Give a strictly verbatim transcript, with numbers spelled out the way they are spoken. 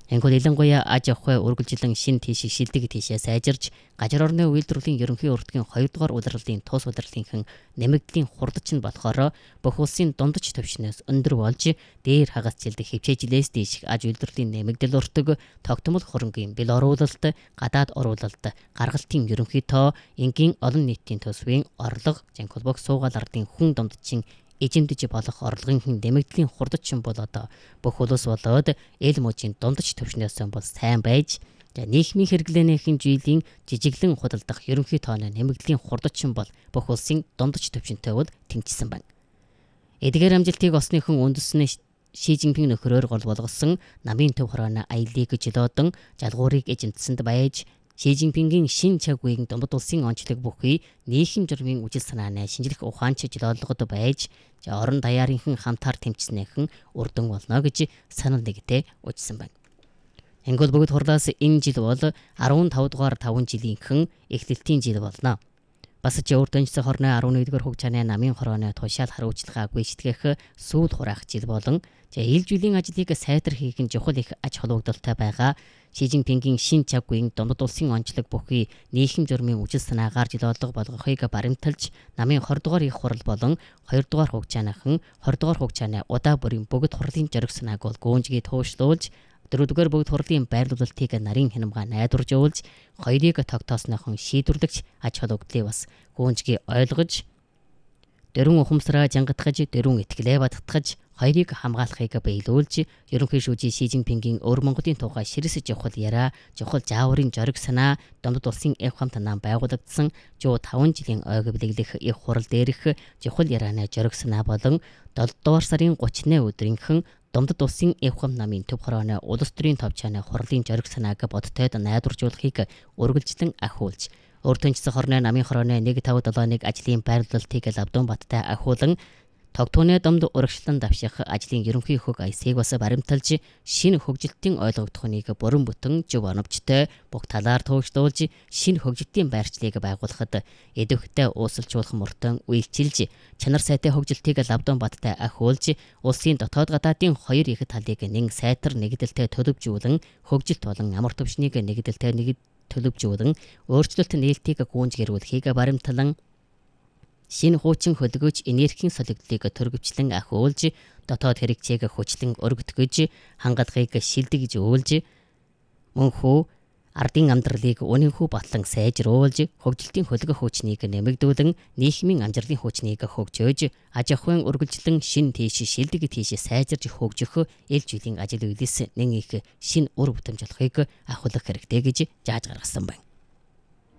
Ангууд ялангуяа аж ахуй үргэлжлэн шин тийшээ шилдэг тийшээ сайжирч газар орны үйлдвэрлэлийн ерөнхий урлагийн хоёр дугаар улирлын тус улирлынхан нэмэгдлийн хурдч нь болохоор бүх улсын дундаж төвшнөөс өндөр болж дээр хагасжилдаг хөвчээжлээс дээших аж үйлдвэрлэлийн нэмэгдэл өртөг тогтмол хөрөнгийн бэл оруулалт, гадаад оруулалт, гаргалтын ерөнхий тоо, энгийн олон нийтийн төсвийн орлого, жанхулбог суугаал ардын хүн дундчийн эжимдэж болох орлогын нэмэгдлийн хурдчин бол одоо бүх улс болоод эл мужийн дундаж төвшнөөс бол сайн байж нийгмийн хэрэглээнийхэн жилийн жижиглэн худалдах ерөнхий тооны нэмэгдлийн хурдчин бол бүх улсын дундаж төвшөнтэй бол тэнцсэн байна. Эдгээр амжилтыг осныхан үндэснээ Ши Жинпинг нөхрөөр гол болгосон намын төв хорооны аяллыг жилоодон жалгуурыг эзэмдсэнд байж Ши Жинпингийн шин цаг үеийн дундад улсын онцлог бүхий нийгэм журмын үжил санааны шинжлэх ухаанч жилоолгод байж орон даяарынхан хамтаар тэмцснэхэн үрдэн болно гэж санал нэгтэй уужсан байна. Ангууд бүгд хурлаас энэ жил бол арван тав дугаар таван жилийнхэн эхлэлтийн жил болно. Бас ч өөртөнчсөн хорны арван нэгдүгээр хугацааны намын хорооны тушаал хариуцлагаа гүйцэтгэх сүүл хураах жил болон ил жилийн ажлыг сайтар хийх нь чухал их аж холбогдолтой байгаа. Ши Жинпингийн шин цаг үеийн дундад улсын онцлог бүхий нийгэм журмын үжил санаагаар жилоолго болгохыг баримталж намын хоёр дугаар их хурал болон хоёр дугаар хугацааныхан хоёр дугаар хугацааны удаа бүрийн бүгд хурлын зориг санааг бол гүнжгий туушлуулж дөрөвдүгээр бүгд хурлын байрлуулалтыг нарийн хянамгаа найдваржуулж хоёрыг тогтоосныхон шийдвэрлэгч аж холбогдлыг бас гүнжгий ойлгож дөрвөн ухамсараа жангатгаж дөрвөн итгэлээ баттгаж хоёрыг хамгаалахыг биелүүлж ерөнхий шүүжийн Ши Жинпингийн өвөр Монголын тухай ширэс жухал яриа, жухал жааврын зориг санаа, дундад улсын эв хамт нам байгуулагдсан жуу таван жилийн ойг бэлэглэх их хурал дээрх жухал ярианы зориг санаа болон долдугаар дугаар сарын гуравны өдрийнхэн дундад улсын эв хамт намын төв хорооны улс төрийн товчооны хурлын зориг санааг бодтойд найдваржуулахыг үргэлжлэн ахиулж өөртөнчсөн хорны намын хорооны нэг тав долооныг ажлын байрлуулалтыг Лавдун баттай ахиулан тогтооны домд урагшлан давших ажлын ерөнхий хөг аясыг бас баримталж шинэ хөгжилтийн ойлгогдохныг бүрэн бүтэн зөв оновчтой бүх талаар туушлуулж шинэ хөгжилтийн байршлыг байгуулахад эдвэхтэй уусалжуулах мөртөн үйлчилж чанар сайтай хөгжилтийг Лавдун баттай ахиулж улсын дотоод гадаадын хоёр их талыг нэг сайтар нэгдэлтэй төлөвжүүлэн хөгжилт болон амар төвшнийг нэгдэлтэй нэг төлөвжүүлэн өөрчлөлт нээлтийг гүйцэтгүүлэхийг баримтлан шинэ хуучин хөлгөөж энергийн солигдлыг төрөвчлэн ахиулж дотоод хэрэгцээг хүчлэн өргөтгөж хангалтыг шилдэгж өөлж мөнхөө ардын амьдралыг үнэнхүү батлан сайжруулж хөгжилтийн хөлгөх хүчнийг нэмэгдүүлэн нийгмийн амжилтын хүчнийг хөгжөөж аж ахуйн үргэлжлэн шин тийш шилдэг тийш сайжирж хөгжих ил жилийн ажил үйлс нэг их шин үр бүтэмж болохыг ахуулах хэрэгтэй гэж зааж гаргасан байна.